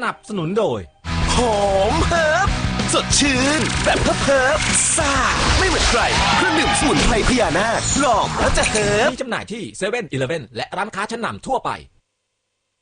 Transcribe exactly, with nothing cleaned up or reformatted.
นับสนุนโดยหอมเฮิร์บสดชื่นแบบเพิบเพิบซ่าไม่เหมือนใครเครื่องดื่มสมุนไพรพญานาคลองแล้วจะเฮิร์บมีจำหน่ายที่เซเว่นอีเลฟเว่นและร้านค้าชั้นนำทั่วไป